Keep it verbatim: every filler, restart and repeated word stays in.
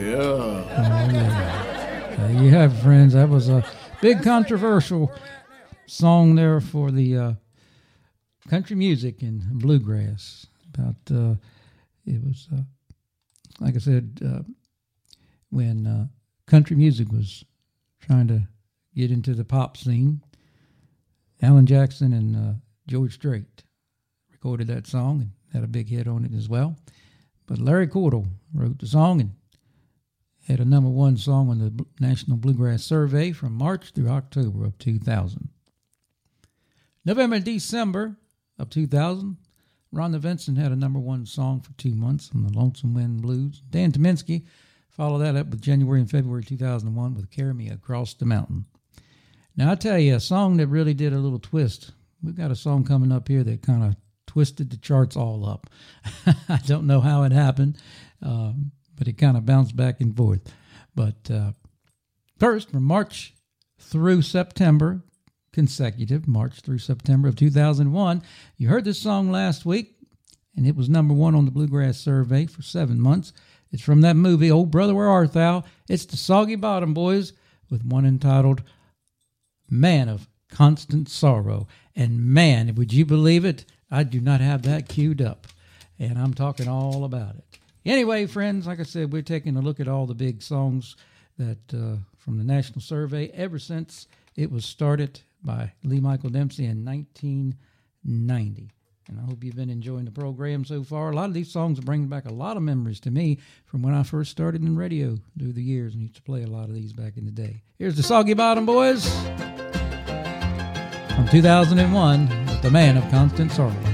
Yeah. Oh, yeah. There you have it, friends. That was a big controversial song there for the uh, country music and bluegrass. About uh, it was, uh, like I said, uh, when uh, country music was trying to get into the pop scene. Alan Jackson and uh, George Strait recorded that song and had a big hit on it as well. But Larry Cordell wrote the song and had a number one song on the National Bluegrass Survey from March through October of two thousand. November and December of two thousand, Rhonda Vincent had a number one song for two months on the Lonesome Wind Blues. Dan Tyminski followed that up with January and February two thousand one with Carry Me Across the Mountain. Now, I tell you, a song that really did a little twist. We've got a song coming up here that kind of twisted the charts all up. I don't know how it happened, um, but it kind of bounced back and forth. But uh, first, from March through September, consecutive, March through September of two thousand one, you heard this song last week, and it was number one on the Bluegrass Survey for seven months. It's from that movie, Oh Brother, Where Art Thou? It's the Soggy Bottom Boys with one entitled Man of Constant Sorrow. And man, would you believe it? I do not have that queued up, and I'm talking all about it. Anyway, friends, like I said, we're taking a look at all the big songs that uh, from the National Survey ever since it was started by Lee Michael Dempsey in nineteen ninety. And I hope you've been enjoying the program so far. A lot of these songs are bringing back a lot of memories to me from when I first started in radio through the years and used to play a lot of these back in the day. Here's the Soggy Bottom Boys from two thousand one with The Man of Constant Sorrow.